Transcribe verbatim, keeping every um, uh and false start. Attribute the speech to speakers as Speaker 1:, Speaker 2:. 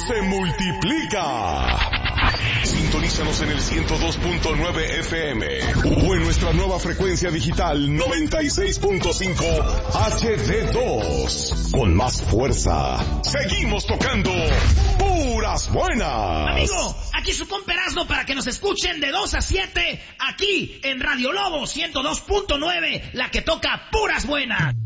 Speaker 1: se multiplica. Sintonízanos en el ciento dos punto nueve F M o en nuestra nueva frecuencia digital noventa y seis punto cinco H D dos. Con más fuerza, seguimos tocando puras buenas.
Speaker 2: Amigo, aquí su compa Erasmo para que nos escuchen de dos a siete aquí en Radio Lobo ciento dos punto nueve, la que toca puras buenas.